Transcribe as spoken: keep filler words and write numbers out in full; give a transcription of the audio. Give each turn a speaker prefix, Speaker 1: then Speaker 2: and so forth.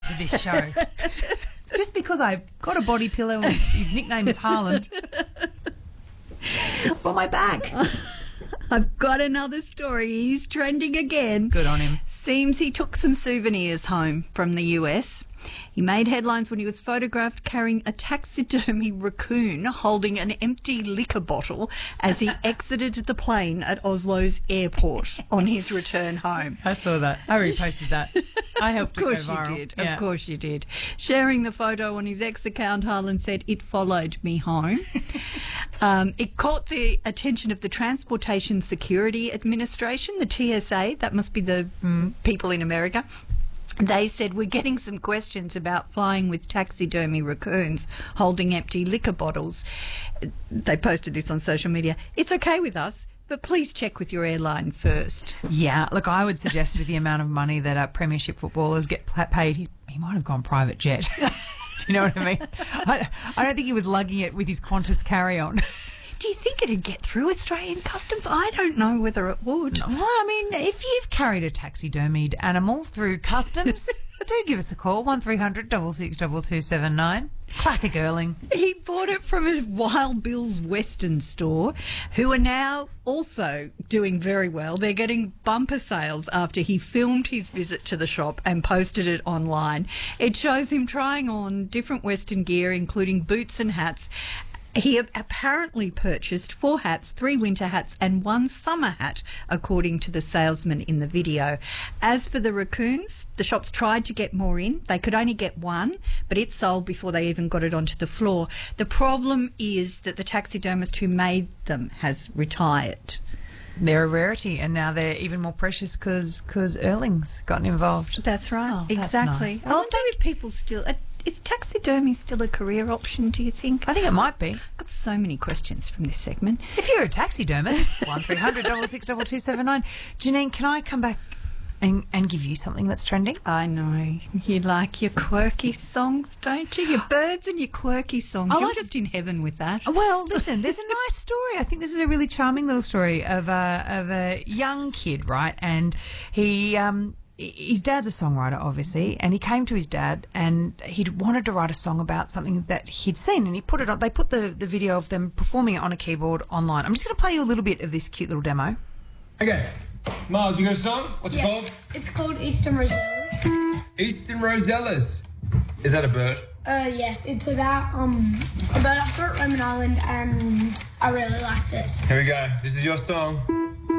Speaker 1: to this show. Just because I've got a body pillow and his nickname is Haaland. It's for my back.
Speaker 2: I've got another story. He's trending again.
Speaker 1: Good on him.
Speaker 2: Seems he took some souvenirs home from the U S. He made headlines when he was photographed carrying a taxidermy raccoon holding an empty liquor bottle as he exited the plane at Oslo's airport on his return home.
Speaker 1: I saw that. I reposted that. I helped it go viral.
Speaker 2: Of course you did.
Speaker 1: Yeah.
Speaker 2: Of course you did. Sharing the photo on his ex account, Haaland said, "It followed me home." um, it caught the attention of the Transportation Security Administration, the T S A. That must be the mm, people in America. They said, "We're getting some questions about flying with taxidermy raccoons holding empty liquor bottles." They posted this on social media. "It's okay with us, but please check with your airline first."
Speaker 1: Yeah, look, I would suggest with the amount of money that uh, premiership footballers get paid, he, he might have gone private jet. Do you know what I mean? I, I don't think he was lugging it with his Qantas carry-on.
Speaker 2: Do you think it'd get through Australian customs? I don't know whether it would.
Speaker 1: Well, I mean, if you've carried a taxidermied animal through customs, do give us a call, one three hundred six six two two seven nine. Classic Erling.
Speaker 2: He bought it from his Wild Bill's Western store, who are now also doing very well. They're getting bumper sales after he filmed his visit to the shop and posted it online. It shows him trying on different Western gear, including boots and hats. He apparently purchased four hats, three winter hats and one summer hat, according to the salesman in the video. As for the raccoons, the shops tried to get more in. They could only get one, but it sold before they even got it onto the floor. The problem is that the taxidermist who made them has retired.
Speaker 1: They're a rarity, and now they're even more precious because because Erling's gotten involved.
Speaker 2: That's right.
Speaker 1: Oh, that's
Speaker 2: exactly.
Speaker 1: Nice.
Speaker 2: I wonder if people still... Uh, is taxidermy still a career option, do you think?
Speaker 1: I think it might be.
Speaker 2: I've got so many questions from this segment.
Speaker 1: If you're a taxidermist, one three hundred six six two two seven nine. Janine, can I come back and, and give you something that's trending?
Speaker 2: I know. You like your quirky songs, don't you? Your birds and your quirky songs.
Speaker 1: I
Speaker 2: You're
Speaker 1: like-
Speaker 2: just in heaven with that.
Speaker 1: Well, listen, there's a nice story. I think this is a really charming little story of a, of a young kid, right? And he... um. His dad's a songwriter, obviously, and he came to his dad and he'd wanted to write a song about something that he'd seen, and he put it on. They put the, the video of them performing it on a keyboard online. I'm just going to play you a little bit of this cute little demo.
Speaker 3: Okay, Miles, you got a song? What's
Speaker 4: Yeah.
Speaker 3: it called?
Speaker 4: It's called Eastern Rosellas.
Speaker 3: Eastern Rosellas. Is that a bird?
Speaker 4: Uh, yes, it's about um about a short Roman island, and I really liked it.
Speaker 3: Here we go. This is your song.